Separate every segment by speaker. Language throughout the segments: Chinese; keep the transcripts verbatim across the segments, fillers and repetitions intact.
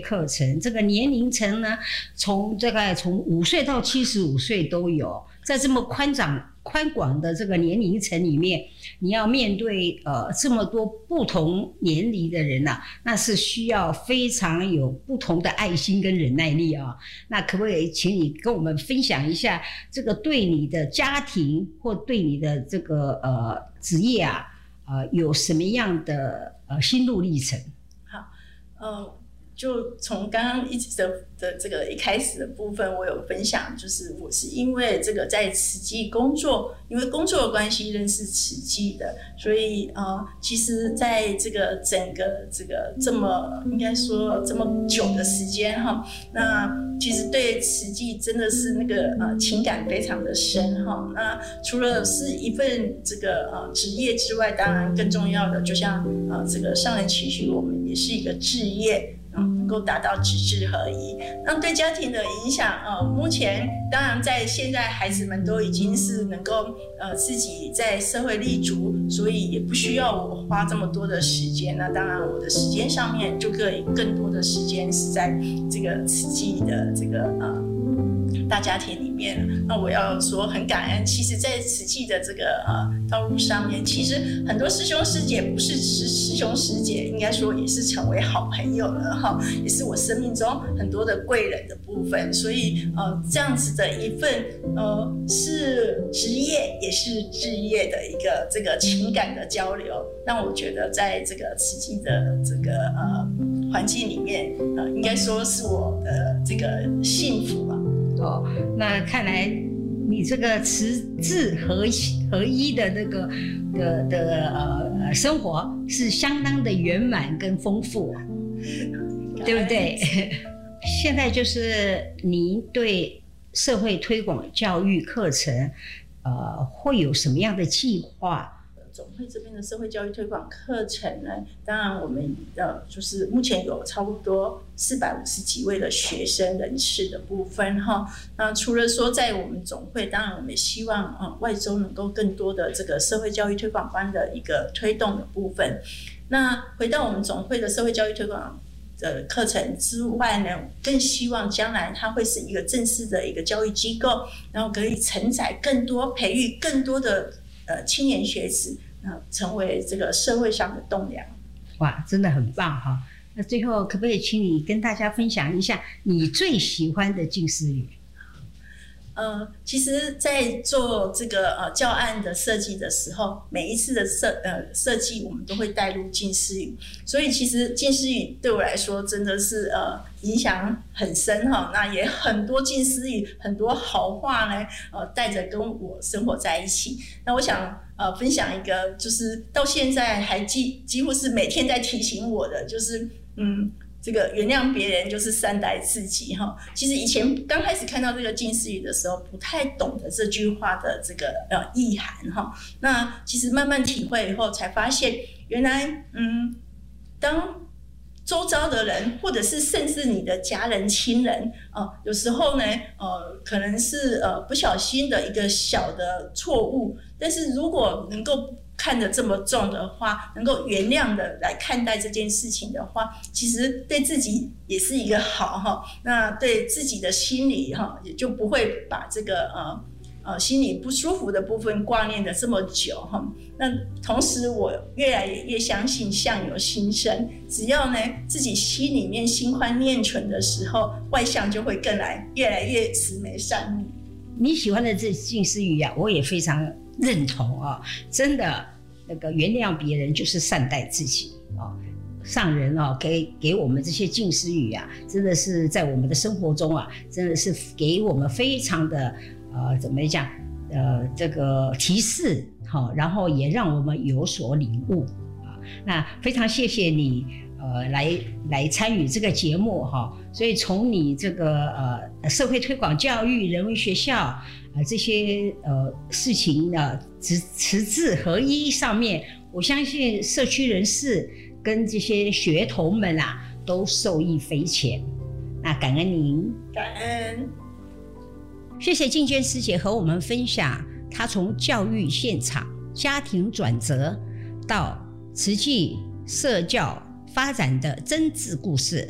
Speaker 1: 课程，这个年龄层呢，从大概从五岁到七十五岁都有，在这么宽广宽广的这个年龄层里面，你要面对呃这么多不同年龄的人啊，那是需要非常有不同的爱心跟忍耐力啊。那可不可以请你跟我们分享一下，这个对你的家庭或对你的这个呃职业啊，呃有什么样的呃心路历程？
Speaker 2: 好，呃。就从刚刚一直的的这个一开始的部分，我有分享，就是我是因为这个在慈济工作，因为工作的关系认识慈济的，所以呃，其实在这个整个这个这么应该说这么久的时间哈，那其实对慈济真的是那个呃情感非常的深哈。那除了是一份这个呃职业之外，当然更重要的，就像呃这个上人期许我们也是一个志业。嗯，能够达到直至合一。那对家庭的影响，呃，目前当然在现在孩子们都已经是能够呃自己在社会立足，所以也不需要我花这么多的时间。那当然我的时间上面就可以更多的时间是在这个慈济的这个呃大家庭里面。那我要说很感恩，其实在慈济的这个呃道路上面，其实很多师兄师姐不是只是师兄师姐，应该说也是成为好朋友了哈，也是我生命中很多的贵人的部分。所以呃这样子的一份呃是职业也是志业的一个这个情感的交流，让我觉得在这个慈济的这个呃环境里面，呃应该说是我的这个幸福吧。
Speaker 1: 哦，那看来你这个慈智合一合一的那个的的呃生活是相当的圆满跟丰富，对不对？现在就是您对社会推广教育课程，呃，会有什么样的计划？
Speaker 2: 总会这边的社会教育推广课程呢，当然我们呃就是目前有差不多四百五十几位的学生人次的部分哈。那除了说在我们总会，当然我们也希望呃外州能够更多的这个社会教育推广班的一个推动的部分。那回到我们总会的社会教育推广的课程之外呢，更希望将来它会是一个正式的一个教育机构，然后可以承载更多、培育更多的呃青年学子，呃，成为这个社会上的栋梁。
Speaker 1: 哇，真的很棒哈！那最后可不可以请你跟大家分享一下你最喜欢的近似语？
Speaker 2: 呃，其实，在做这个呃教案的设计的时候，每一次的设呃设计，我们都会带入近似语，所以其实近似语对我来说真的是呃影响很深哈。那也很多近似语，很多好话呢，呃带着跟我生活在一起。那我想呃分享一个，就是到现在还几几乎是每天在提醒我的，就是嗯。这个原谅别人就是善待自己哈。其实以前刚开始看到这个近似语的时候，不太懂得这句话的这个呃意涵哈。那其实慢慢体会以后，才发现原来嗯，当周遭的人，或者是甚至你的家人、亲人，呃，有时候呢，呃，可能是呃不小心的一个小的错误，但是如果能够看得这么重的话，能够原谅的来看待这件事情的话，其实对自己也是一个好哈。那对自己的心理哈，也就不会把这个呃呃心里不舒服的部分挂念的这么久哈。那同时我越来越相信相由心生，只要呢自己心里面心宽念纯的时候，外向就会更来越来越慈眉善目。
Speaker 1: 你喜欢的这近似语啊，我也非常认同啊、哦！真的，那个原谅别人就是善待自己啊、哦。上人啊、哦，给给我们这些近似语啊，真的是在我们的生活中啊，真的是给我们非常的呃，怎么讲？呃，这个提示好、哦，然后也让我们有所领悟啊。那非常谢谢你。呃，来来参与这个节目哈，所以从你这个呃社会推广教育、人文学校啊、呃、这些呃事情的慈慈智合一上面，我相信社区人士跟这些学童们啊都受益匪浅。那感恩您，
Speaker 2: 感恩，
Speaker 1: 谢谢静娟师姐和我们分享她从教育现场、家庭转折到慈济社教发展的真挚故事，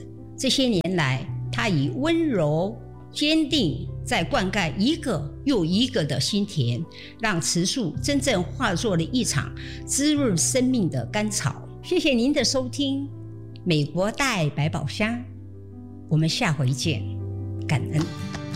Speaker 1: 这些年来，他以温柔坚定在灌溉一个又一个的心田，让慈树真正化作了一场滋润生命的甘草。谢谢您的收听，美国大爱百宝箱，我们下回见，感恩。